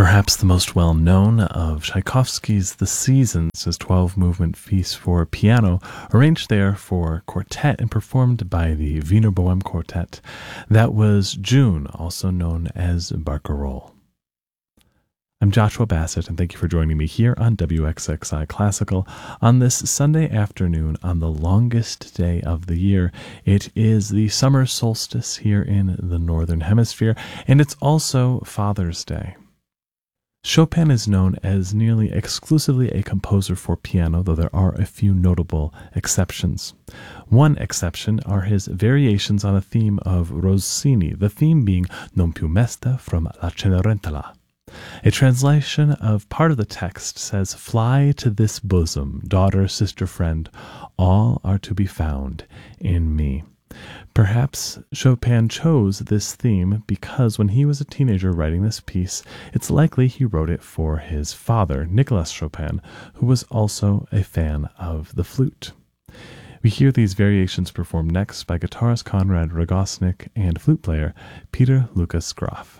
Perhaps the most well-known of Tchaikovsky's The Seasons, his 12-movement piece for piano, arranged there for quartet and performed by the Wiener Bohem Quartet. That was June, also known as Barcarolle. I'm Joshua Bassett, and thank you for joining me here on WXXI Classical on this Sunday afternoon on the longest day of the year. It is the summer solstice here in the Northern Hemisphere, and it's also Father's Day. Chopin is known as nearly exclusively a composer for piano, though there are a few notable exceptions. One exception are his variations on a theme of Rossini, the theme being Non più mesta from La Cenerentola. A translation of part of the text says, "Fly to this bosom, daughter, sister, friend, all are to be found in me." Perhaps Chopin chose this theme because when he was a teenager writing this piece, it's likely he wrote it for his father, Nicholas Chopin, who was also a fan of the flute. We hear these variations performed next by guitarist Konrad Rogosnik and flute player Peter Lukas Graf.